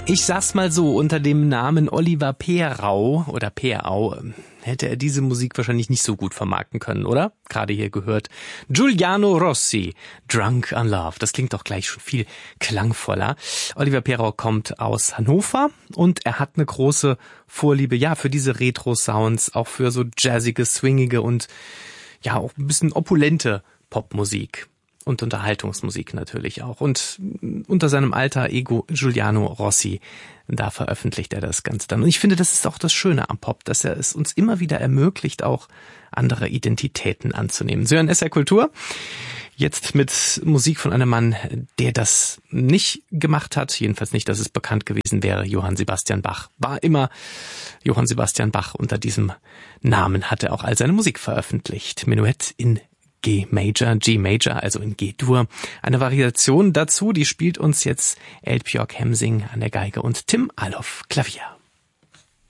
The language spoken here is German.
Ich sag's mal so, unter dem Namen Oliver Perau oder Perau hätte er diese Musik wahrscheinlich nicht so gut vermarkten können, oder? Gerade hier gehört Giuliano Rossi, Drunk on Love. Das klingt doch gleich schon viel klangvoller. Oliver Perau kommt aus Hannover und er hat eine große Vorliebe, ja, für diese Retro-Sounds, auch für so jazzige, swingige und ja, auch ein bisschen opulente Popmusik. Und Unterhaltungsmusik natürlich auch. Und unter seinem Alter Ego Giuliano Rossi, da veröffentlicht er das Ganze dann. Und ich finde, das ist auch das Schöne am Pop, dass er es uns immer wieder ermöglicht, auch andere Identitäten anzunehmen. Sie hören SR Kultur. Jetzt mit Musik von einem Mann, der das nicht gemacht hat. Jedenfalls nicht, dass es bekannt gewesen wäre. Johann Sebastian Bach war immer Johann Sebastian Bach. Unter diesem Namen hat er auch all seine Musik veröffentlicht. Menuett in G-Major, G-Major, also in G-Dur. Eine Variation dazu, die spielt uns jetzt Elbjörg Hemsing an der Geige und Tim Alhoff Klavier.